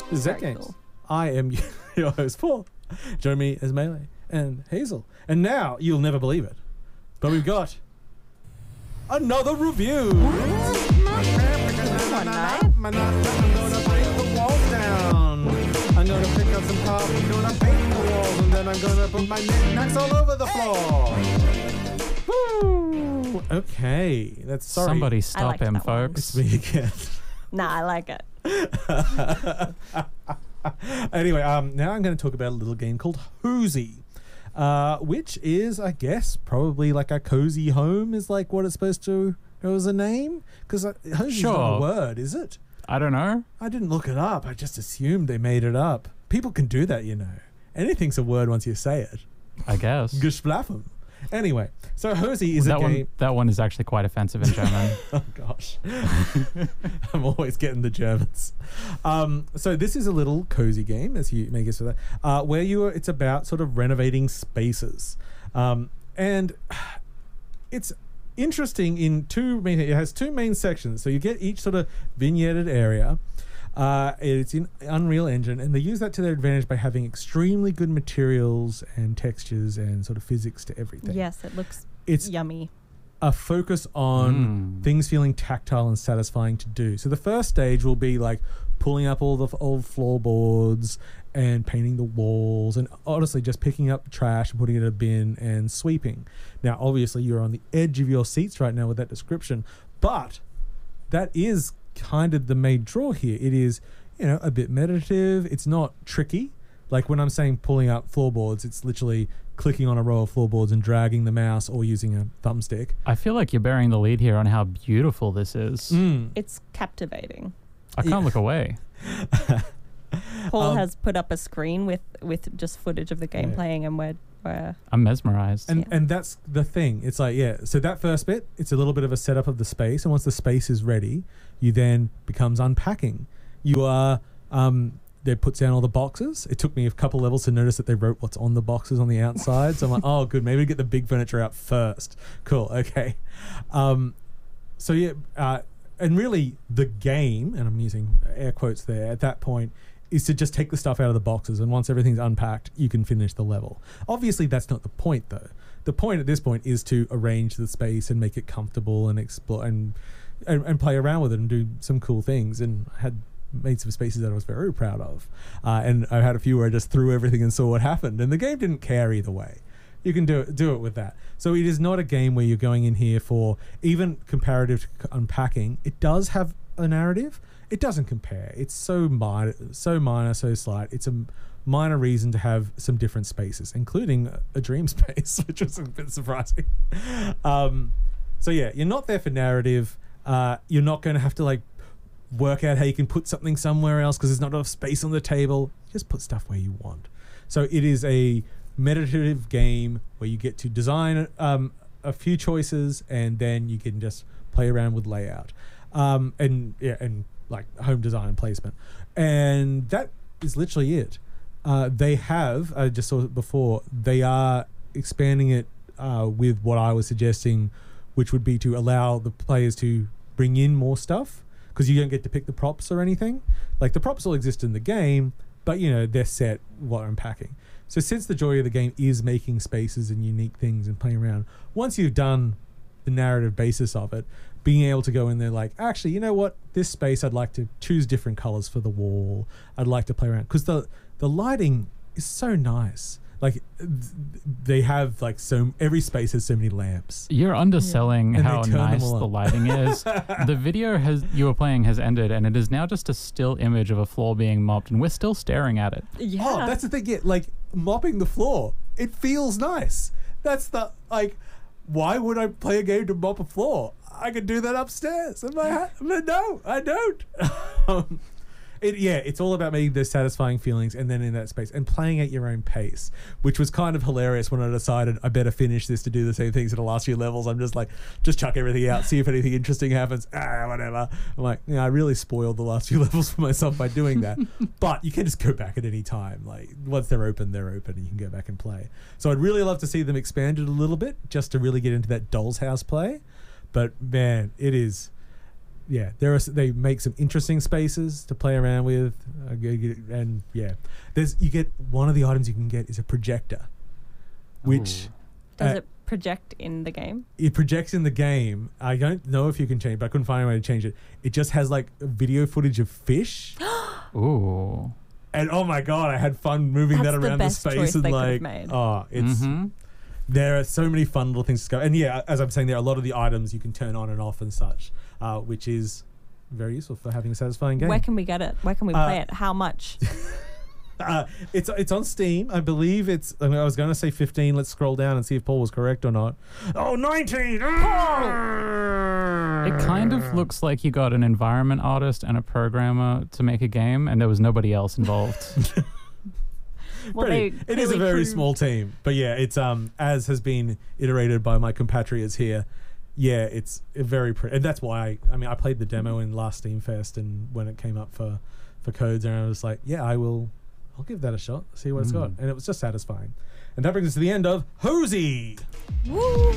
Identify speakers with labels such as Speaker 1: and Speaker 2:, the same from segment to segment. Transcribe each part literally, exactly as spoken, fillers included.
Speaker 1: This is Zed
Speaker 2: Very
Speaker 1: Games.
Speaker 2: cool.
Speaker 1: I am your host, Paul. Join me as Melee and Hazel. And now, you'll never believe it, but we've got another review.
Speaker 2: One night.
Speaker 1: I'm gonna break the walls down. I'm gonna pick up some pop. I'm gonna paint the walls, and then I'm gonna put my knickknacks all over the floor. Woo! Okay, that's sorry.
Speaker 3: Somebody stop
Speaker 2: liked
Speaker 3: him,
Speaker 2: that one.
Speaker 3: folks.
Speaker 1: It's me again.
Speaker 2: Nah, I like it.
Speaker 1: Anyway, um, now I'm going to talk about a little game called Hoozy, uh, which is, I guess, probably like a cozy home is like what it's supposed to. It was a name because Hoozy's not a
Speaker 3: Sure.
Speaker 1: word, is it?
Speaker 3: I don't know.
Speaker 1: I didn't look it up. I just assumed they made it up. People can do that, you know. Anything's a word once you say it.
Speaker 3: I guess.
Speaker 1: Gesplaffen. Anyway, so Hoozy is
Speaker 3: that
Speaker 1: a
Speaker 3: one.
Speaker 1: game.
Speaker 3: That one is actually quite offensive in German.
Speaker 1: Oh gosh, I'm always getting the Germans. Um, so this is a little cozy game, as you may guess for that, uh, where you are. It's about sort of renovating spaces, um, and it's interesting in two main. It has two main sections, so you get each sort of vignetted area. Uh, it's in Unreal Engine, and they use that to their advantage by having extremely good materials and textures and sort of physics to everything.
Speaker 2: Yes, it looks
Speaker 1: It's
Speaker 2: yummy.
Speaker 1: a focus on
Speaker 3: Mm.
Speaker 1: things feeling tactile and satisfying to do. So the first stage will be like pulling up all the f- old floorboards and painting the walls and honestly just picking up trash and putting it in a bin and sweeping. Now, obviously, you're on the edge of your seats right now with that description, but that is kind of the main draw here. It is, you know, a bit meditative. It's not tricky. Like when I'm saying pulling up floorboards, it's literally clicking on a row of floorboards and dragging the mouse or using a thumbstick.
Speaker 3: I feel like you're bearing the lead here on how beautiful this is.
Speaker 1: Mm.
Speaker 2: It's captivating.
Speaker 3: I can't
Speaker 1: Yeah.
Speaker 3: look away.
Speaker 2: Paul
Speaker 1: Um,
Speaker 2: has put up a screen with, with just footage of the game
Speaker 1: Yeah.
Speaker 2: playing, and we're, we're
Speaker 3: I'm mesmerized.
Speaker 1: And
Speaker 2: Yeah.
Speaker 1: and that's the thing. It's like, yeah, so that first bit, it's a little bit of a setup of the space. And once the space is ready, you then becomes unpacking. You are, um, they put down all the boxes. It took me a couple levels to notice that they wrote what's on the boxes on the outside. So I'm like, oh, good. Maybe get the big furniture out first. Cool. Okay. Um, so yeah, uh, and really the game, and I'm using air quotes there at that point, is to just take the stuff out of the boxes, and once everything's unpacked, you can finish the level. Obviously, that's not the point, though. The point at this point is to arrange the space and make it comfortable and explore and and, and play around with it and do some cool things. And I had made some spaces that I was very proud of, uh, and I had a few where I just threw everything and saw what happened. And the game didn't care either way. You can do it, do it with that. So it is not a game where you're going in here for even comparative to unpacking. It does have a narrative. It doesn't compare. It's so minor, so minor, so slight. It's a minor reason to have some different spaces, including a dream space, which was a bit surprising. Um, so yeah, you're not there for narrative. Uh, you're not going to have to like work out how you can put something somewhere else because there's not enough space on the table. Just put stuff where you want. So it is a meditative game where you get to design um, a few choices and then you can just play around with layout um, and yeah and like home design and placement, and that is literally it. Uh, they have I just saw it before. They are expanding it uh, with what I was suggesting, which would be to allow the players to bring in more stuff because you don't get to pick the props or anything. Like the props all exist in the game, but you know they're set while unpacking. So since the joy of the game is making spaces and unique things and playing around, once you've done the narrative basis of it, being able to go in there like, actually, you know what? This space, I'd like to choose different colors for the wall. I'd like to play around. Because the, the lighting is so nice. Like, th- they have, like, so... Every space has so many lamps.
Speaker 3: You're underselling
Speaker 1: And they
Speaker 3: how
Speaker 1: turn them
Speaker 3: nice
Speaker 1: all
Speaker 3: the
Speaker 1: up.
Speaker 3: lighting is. The video has you were playing has ended, and it is now just a still image of a floor being mopped, and we're still staring at it.
Speaker 2: yeah.
Speaker 1: Oh, that's the thing. Yeah, like, mopping the floor. It feels nice. That's the... Like, why would I play a game to mop a floor? I could do that upstairs. Am I ha- but no, I don't. um, it, yeah, it's all about making those satisfying feelings and then in that space and playing at your own pace, which was kind of hilarious when I decided I better finish this to do the same things in the last few levels. I'm just like, just chuck everything out, see if anything interesting happens. Ah, whatever. I'm like, yeah, I really spoiled the last few levels for myself by doing that. But you can just go back at any time. Like once they're open, they're open and you can go back and play. So I'd really love to see them expanded a little bit just to really get into that doll's house play. But man, it is... yeah, there are s- they make some interesting spaces to play around with, uh, g- g- and yeah, there's you get one of the items you can get is a projector, which
Speaker 2: Does
Speaker 1: uh,
Speaker 2: it project in the game?
Speaker 1: it projects in the game. I don't know if you can change, but I couldn't find a way to change it. It just has like video footage of fish.
Speaker 3: Ooh.
Speaker 1: And oh my god, I had fun moving
Speaker 2: That's
Speaker 1: that
Speaker 2: the
Speaker 1: around the,
Speaker 2: best
Speaker 1: space
Speaker 2: choice
Speaker 1: and
Speaker 2: they could've
Speaker 1: like,
Speaker 2: made.
Speaker 1: oh, it's
Speaker 3: Mhm.
Speaker 1: there are so many fun little things to go. And yeah, as I'm saying, there are a lot of the items you can turn on and off and such, uh, which is very useful for having a satisfying game.
Speaker 2: Where can we get it? Where can we
Speaker 1: Uh,
Speaker 2: play it? How much?
Speaker 1: Uh, it's it's on Steam, I believe. It's I, mean, I was going to say fifteen. Let's scroll down and see if Paul was correct or not. Oh, nineteen.
Speaker 3: It kind of looks like you got an environment artist and a programmer to make a game, and there was nobody else involved.
Speaker 2: Well,
Speaker 1: Pretty-
Speaker 2: they
Speaker 1: it is a
Speaker 2: clearly
Speaker 1: very
Speaker 2: proved-
Speaker 1: small team, but yeah, it's um as has been iterated by my compatriots here. Yeah, it's a very pretty, and that's why I, I mean I played the demo in last Steam Fest, and when it came up for for codes, and I was like, yeah, I will, I'll give that a shot, see what it's got,
Speaker 3: Mm.
Speaker 1: and it was just satisfying. And that brings us to the end of Hosey.
Speaker 2: Woo!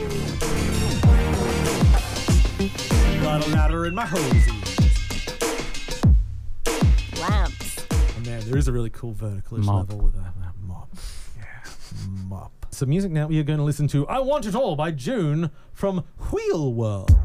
Speaker 1: Got a ladder in my Hosey.
Speaker 2: Lamps.
Speaker 1: And man, there is a really cool verticalish
Speaker 3: Mop.
Speaker 1: level with a, a mop. Yeah, mop. So music now, we are going to listen to I Want It All by June from Wheel World.